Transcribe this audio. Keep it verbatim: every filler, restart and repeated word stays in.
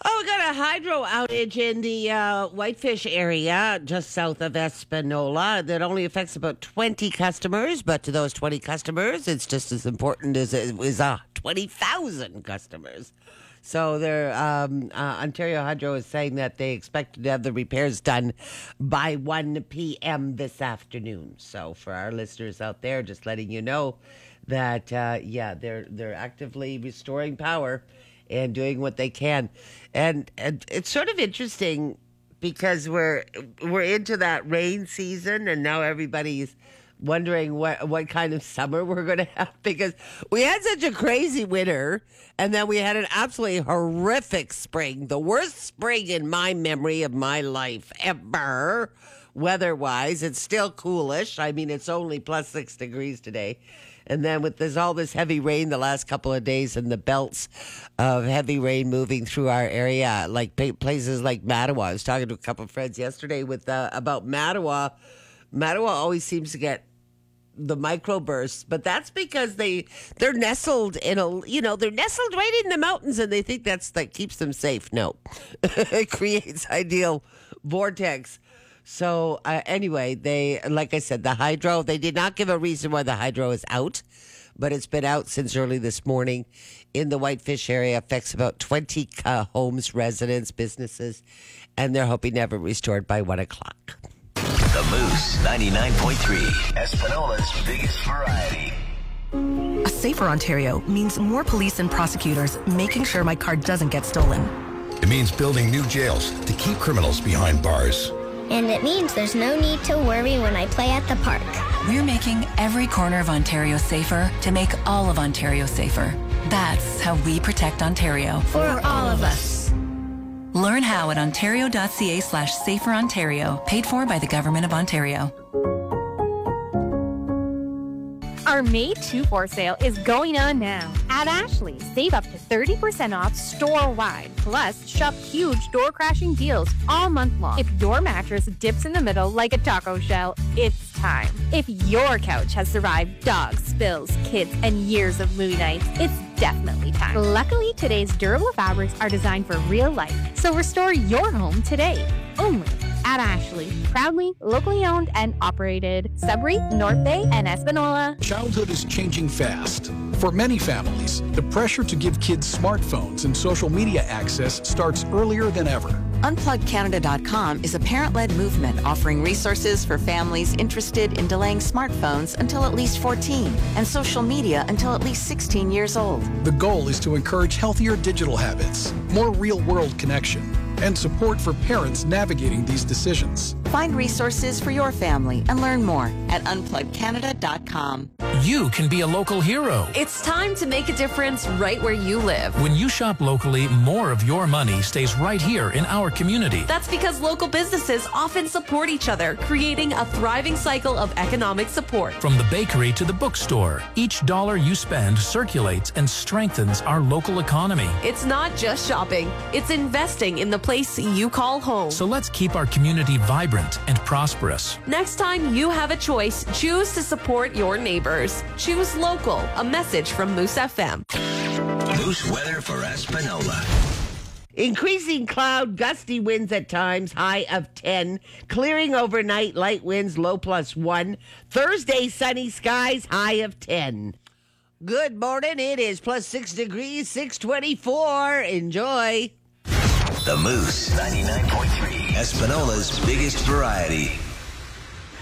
Oh, we got a hydro outage in the uh, Whitefish area just south of Espanola that only affects about twenty customers. But to those twenty customers, it's just as important as it was uh, twenty thousand customers. So they're, um, uh, Ontario Hydro is saying that they expect to have the repairs done by one p.m. this afternoon. So for our listeners out there, just letting you know that, uh, yeah, they're they're actively restoring power and doing what they can. And, and it's sort of interesting because we're we're into that rain season, and now everybody's wondering what what kind of summer we're going to have, because we had such a crazy winter, and then we had an absolutely horrific spring, the worst spring in my memory of my life ever. Weather-wise, it's still coolish. I mean, it's only plus six degrees today. And then with this all this heavy rain the last couple of days, and the belts of heavy rain moving through our area, like places like Mattawa. I was talking to a couple of friends yesterday with uh, about Mattawa. Mattawa always seems to get the microbursts, but that's because they they're nestled in a you know they're nestled right in the mountains, and they think that's that keeps them safe. No, it creates ideal vortex. So uh, anyway, they, like I said, the hydro, they did not give a reason why the hydro is out, but it's been out since early this morning in the Whitefish area. Affects about twenty uh, homes, residents, businesses, and they're hoping to have it restored by one o'clock. The Moose ninety-nine point three, Espanola's biggest variety. A safer Ontario means more police and prosecutors making sure my car doesn't get stolen. It means building new jails to keep criminals behind bars. And it means there's no need to worry when I play at the park. We're making every corner of Ontario safer to make all of Ontario safer. That's how we protect Ontario. For all of us. Learn how at ontario.ca slash safer Ontario, paid for by the Government of Ontario. Our May two four sale is going on now. At Ashley, save up to thirty percent off store-wide. Plus, shop huge door-crashing deals all month long. If your mattress dips in the middle like a taco shell, it's time. If your couch has survived dogs, spills, kids, and years of movie nights, it's definitely time. Luckily, today's durable fabrics are designed for real life, so restore your home today. Only at Ashley. Proudly, locally owned and operated. Sudbury, North Bay, and Espanola. Childhood is changing fast. For many families, the pressure to give kids smartphones and social media access starts earlier than ever. unplug canada dot com is a parent-led movement offering resources for families interested in delaying smartphones until at least fourteen and social media until at least sixteen years old. The goal is to encourage healthier digital habits, more real-world connection, and support for parents navigating these decisions. Find resources for your family and learn more at unplug canada dot com. You can be a local hero. It's time to make a difference right where you live. When you shop locally, more of your money stays right here in our community. That's because local businesses often support each other, creating a thriving cycle of economic support. From the bakery to the bookstore, each dollar you spend circulates and strengthens our local economy. It's not just shopping, it's investing in the place you call home. So let's keep our community vibrant and prosperous. Next time you have a choice, choose to support your neighbors. Choose local. A message from Moose F M. Moose weather for Espanola. Increasing cloud, gusty winds at times, high of ten. Clearing overnight, light winds, low plus one. Thursday, sunny skies, high of ten. Good morning. It is plus six degrees, six twenty-four. Enjoy. The Moose ninety-nine point three, Espanola's biggest variety.